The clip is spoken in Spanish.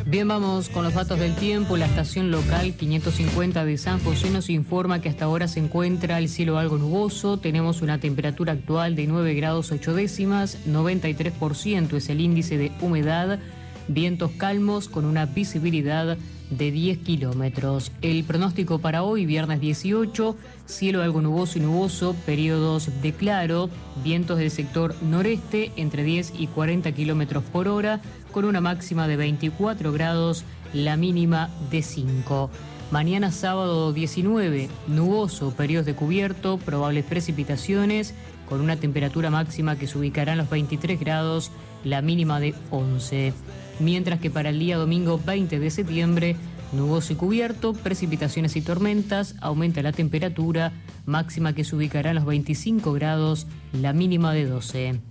Bien, vamos con los datos del tiempo. La estación local 550 de San José nos informa que hasta ahora se encuentra el cielo algo nuboso. Tenemos una temperatura actual de 9 grados 8 décimas, 93% es el índice de humedad, vientos calmos con una visibilidad de 10 kilómetros. El pronóstico para hoy, viernes 18, cielo algo nuboso y nuboso, periodos de claro, vientos del sector noreste entre 10 y 40 kilómetros por hora, con una máxima de 24 grados, la mínima de 5. Mañana sábado 19, nuboso, periodos de cubierto, probables precipitaciones, con una temperatura máxima que se ubicará en los 23 grados, la mínima de 11. Mientras que para el día domingo 20 de septiembre, nuboso y cubierto, precipitaciones y tormentas, aumenta la temperatura, máxima que se ubicará en los 25 grados, la mínima de 12.